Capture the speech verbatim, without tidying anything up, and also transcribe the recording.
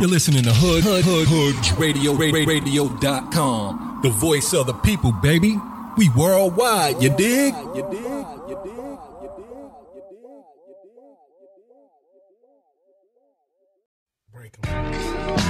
You're listening to Hood, Hood, Hood, Hood Radio, Radio dot com. The voice of the people, baby. We worldwide, you dig? You dig? You dig? Break 'em.